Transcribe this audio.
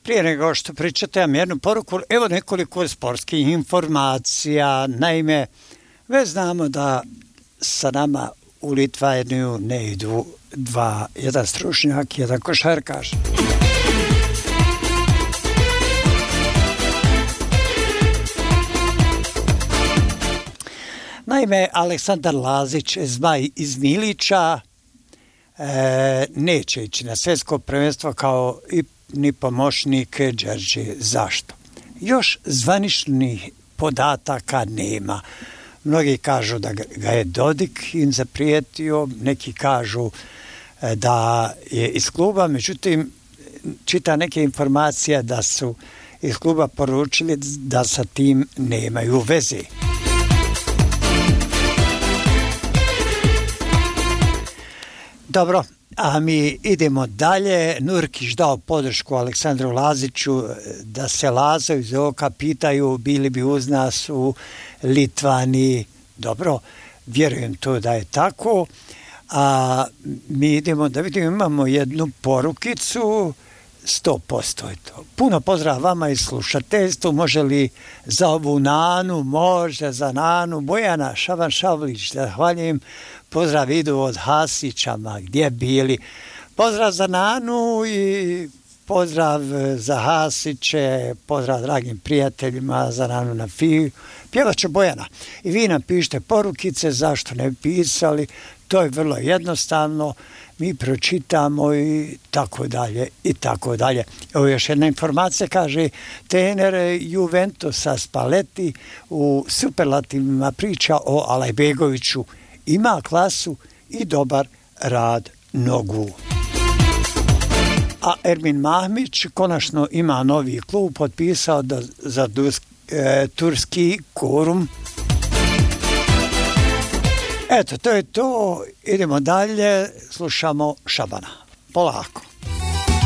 Prije nego što pričate vam jednu poruku, evo nekoliko sportskih informacija. Naime, već znamo da sa nama u Litvaniju ne idu jedan stručnjak i jedan košarkaš. Naime, Aleksandar Lazić, Zmaj iz Milića, neće ići na svjetsko prvenstvo kao ni pomoćnik Đerđe. Zašto? Još zvaničnih podataka nema. Mnogi kažu da ga je Dodik im zaprijetio, neki kažu da je iz kluba, međutim čita neke informacije da su iz kluba poručili da sa tim nemaju veze. Dobro, a mi idemo dalje. Nurkić dao podršku Aleksandru Laziću da se Lazo iz ovoga pitaju bili bi uz nas u Litvaniji. Dobro, vjerujem to da je tako. A mi idemo da vidimo, imamo jednu porukicu, 100% je to. Puno pozdrav vama iz slušateljstva. Može li za ovu Nanu, može za Nanu, Bojana Šaban Šavlić, zahvaljujem. Pozdrav idu od Hasićama, gdje bili. Pozdrav za Nanu i pozdrav za Hasiće, pozdrav dragim prijateljima, za Nanu na Fiju. Pjevače Bojana. I vi nam pišite porukice, zašto ne pisali, to je vrlo jednostavno, mi pročitamo i tako dalje i tako dalje. Evo još jedna informacija, kaže trener Juventusa Spalletti u superlativima priča o Alajbegoviću. Ima klasu i dobar rad nogu. A Ermin Mahmić konačno ima novi klub, potpisao za turski Kurum. Eto, to je to. Idemo dalje, slušamo Šabana. Polako.